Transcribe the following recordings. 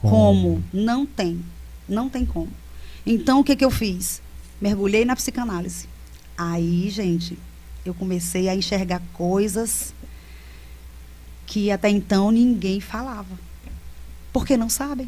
como. Não tem. Não tem como. Então, o que eu fiz? Mergulhei na psicanálise. Aí, gente, eu comecei a enxergar coisas que até então ninguém falava. Porque não sabem.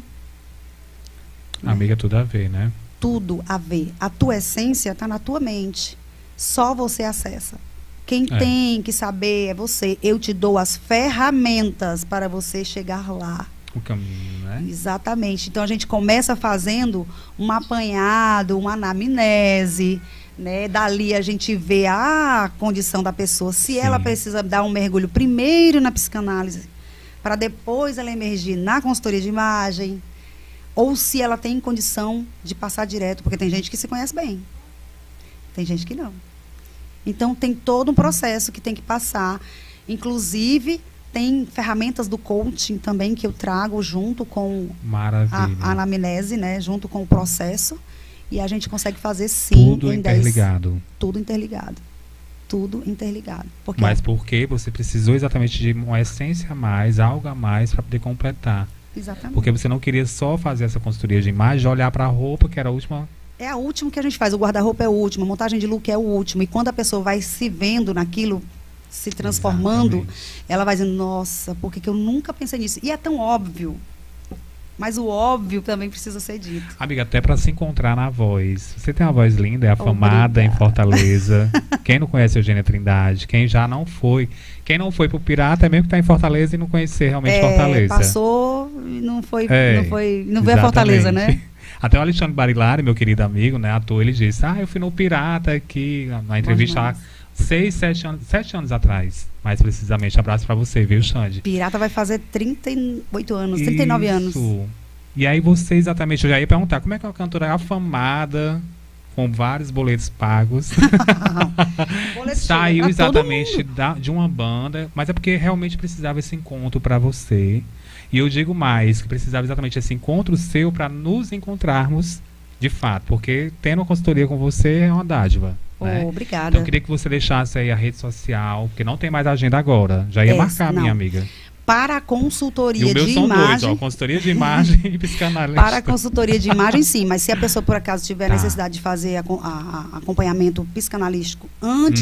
Amiga, tudo a ver, né? Tudo a ver. A tua essência está na tua mente. Só você acessa. Quem tem que saber é você. Eu te dou as ferramentas para você chegar lá. O caminho, né? Exatamente. Então, a gente começa fazendo um apanhado, uma anamnese, né? Dali a gente vê a condição da pessoa. Se ela precisa dar um mergulho primeiro na psicanálise, para depois ela emergir na consultoria de imagem, ou se ela tem condição de passar direto, porque tem gente que se conhece bem. Tem gente que não. Então, tem todo um processo que tem que passar. Inclusive, tem ferramentas do coaching também que eu trago junto com a anamnese, né? Junto com o processo. E a gente consegue fazer, sim, tudo em interligado. Tudo interligado. Tudo interligado. Mas porque você precisou exatamente de uma essência a mais, algo a mais, para poder completar. Exatamente. Porque você não queria só fazer essa consultoria de imagem, olhar para a roupa, que era a última... É a última que a gente faz. O guarda-roupa é o último, a montagem de look é o último. E quando a pessoa vai se vendo naquilo, se transformando, ela vai dizendo, nossa, por que eu nunca pensei nisso? E é tão óbvio. Mas o óbvio também precisa ser dito. Amiga, até para se encontrar na voz. Você tem uma voz linda, é afamada em Fortaleza. Quem não conhece a Eugênia Trindade, quem já não foi, quem não foi pro Pirata é mesmo que está em Fortaleza e não conhecer realmente Fortaleza. Passou e não veio a Fortaleza, né? Até o Alexandre Barilari, meu querido amigo, né, ator, ele disse, eu fui no Pirata aqui, na entrevista há 7 anos atrás. Mais precisamente, abraço pra você, viu, Xande? Pirata vai fazer 38 anos, 39 anos. E aí você exatamente, eu já ia perguntar, como é que uma cantora afamada, com vários boletos pagos, saiu exatamente de uma banda, mas é porque realmente precisava esse encontro pra você. E eu digo mais, que precisava exatamente esse encontro seu para nos encontrarmos de fato, porque tendo uma consultoria com você é uma dádiva. Né? Obrigada. Então eu queria que você deixasse aí a rede social, porque não tem mais agenda agora. Já ia marcar, minha amiga. Para a consultoria de imagem... E o meu são dois, ó, consultoria de imagem e psicanalista. Para a consultoria de imagem, sim, mas se a pessoa por acaso tiver necessidade de fazer acompanhamento psicanalístico antes